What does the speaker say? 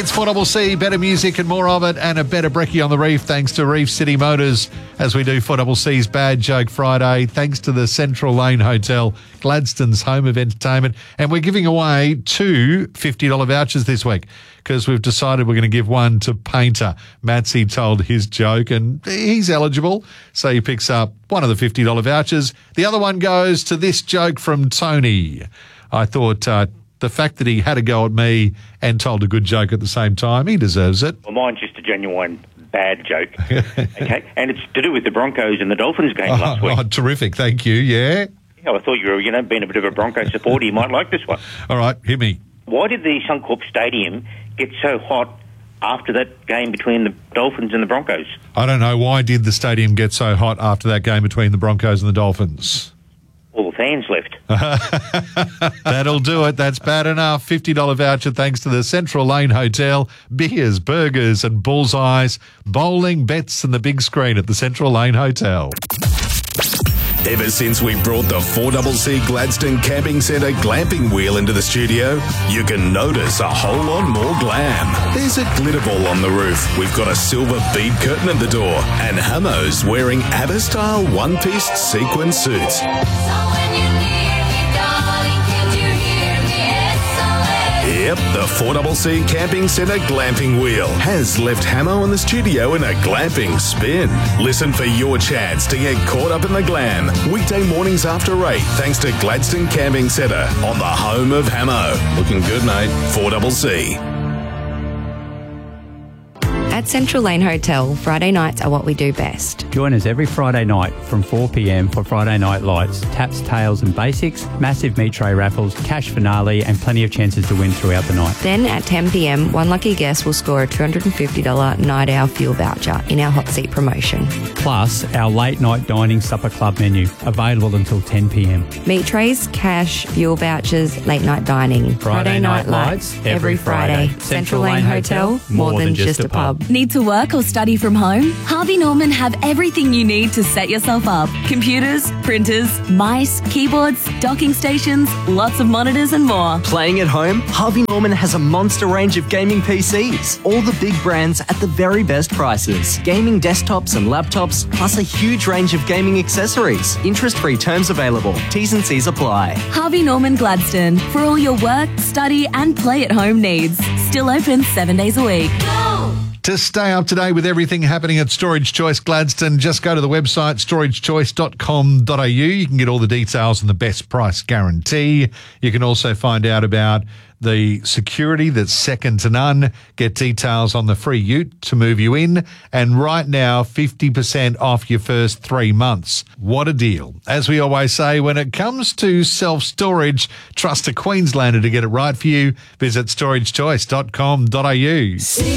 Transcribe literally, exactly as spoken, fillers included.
It's four C C, better music and more of it, and a better brekkie on the reef thanks to Reef City Motors as we do four C C's Bad Joke Friday, thanks to the Central Lane Hotel, Gladstone's home of entertainment. And we're giving away two fifty dollars vouchers this week because we've decided we're going to give one to Painter. Matsy told his joke and he's eligible, so he picks up one of the fifty dollars vouchers. The other one goes to this joke from Tony. I thought... Uh, The fact that he had a go at me and told a good joke at the same time, he deserves it. Well, mine's just a genuine bad joke. Okay, and it's to do with the Broncos and the Dolphins game oh, last week. Oh, terrific, thank you, yeah. Yeah, I thought you were, you know, being a bit of a Broncos supporter, you might like this one. All right, hit me. Why did the Suncorp Stadium get so hot after that game between the Dolphins and the Broncos? I don't know. Why did the stadium get so hot after that game between the Broncos and the Dolphins? All the fans left. That'll do it. That's bad enough. fifty dollars voucher thanks to the Central Lane Hotel. Beers, burgers and bullseyes. Bowling, bets and the big screen at the Central Lane Hotel. Ever since we brought the four C C Gladstone Camping Centre glamping wheel into the studio, you can notice a whole lot more glam. There's a glitter ball on the roof. We've got a silver bead curtain at the door. And Hamo's wearing ABBA-style one-piece sequin suits. Yep, the four C C Camping Centre glamping wheel has left Hamo in the studio in a glamping spin. Listen for your chance to get caught up in the glam. Weekday mornings after eight, thanks to Gladstone Camping Centre on the home of Hamo. Looking good, mate. four C C. At Central Lane Hotel, Friday nights are what we do best. Join us every Friday night from four p m for Friday Night Lights, taps, tails and basics, massive meat tray raffles, cash finale and plenty of chances to win throughout the night. Then at ten p m, one lucky guest will score a two hundred fifty dollars night hour fuel voucher in our hot seat promotion. Plus, our late night dining supper club menu, available until ten p m. Meat trays, cash, fuel vouchers, late night dining. Friday Night Lights, every Friday. Central Lane Hotel, more than just a pub. Need to work or study from home? Harvey Norman have everything you need to set yourself up. Computers, printers, mice, keyboards, docking stations, lots of monitors and more. Playing at home? Harvey Norman has a monster range of gaming P Cs. All the big brands at the very best prices. Gaming desktops and laptops, plus a huge range of gaming accessories. Interest-free terms available. T's and C's apply. Harvey Norman Gladstone. For all your work, study and play at home needs. Still open seven days a week. Go! To stay up to date with everything happening at Storage Choice Gladstone, just go to the website storage choice dot com dot a u. You can get all the details and the best price guarantee. You can also find out about the security that's second to none. Get details on the free ute to move you in. And right now, fifty percent off your first three months. What a deal. As we always say, when it comes to self-storage, trust a Queenslander to get it right for you. Visit storage choice dot com dot a u.